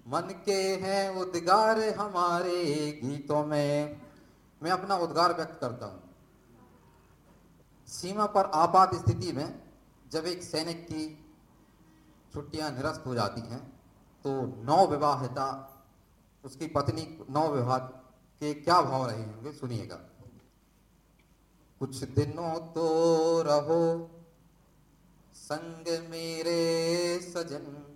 मन के हैं उद्गार हमारे गीतों में। मैं अपना उद्गार व्यक्त करता हूं। सीमा पर आपात स्थिति में जब एक सैनिक की छुट्टियां निरस्त हो जाती हैं तो नव विवाहिता उसकी पत्नी नव विवाह के क्या भाव रहे होंगे, सुनिएगा। कुछ दिनों तो रहो संग मेरे सजन,